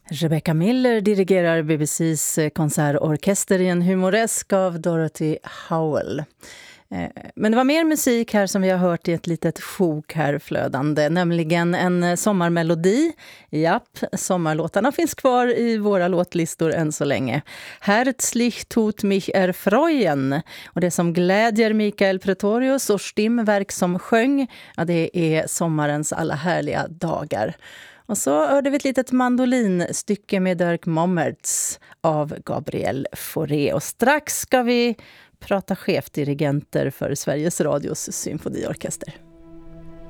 Rebecca Miller dirigerar BBCs konsertorkester i en humoresk av Dorothy Howell. Men det var mer musik här som vi har hört i ett litet sjok här flödande, nämligen en sommarmelodi. Japp, sommarlåtarna finns kvar i våra låtlistor än så länge. Herzlich tut mich erfreuen. Och det som glädjer Mikael Pretorius och Stimmverk som sjöng, ja, det är sommarens alla härliga dagar. Och så hörde vi ett litet mandolinstycke med Dirk Mommertz av Gabriel Fauré. Och strax ska vi prata chefdirigenter för Sveriges Radios symfoniorkester.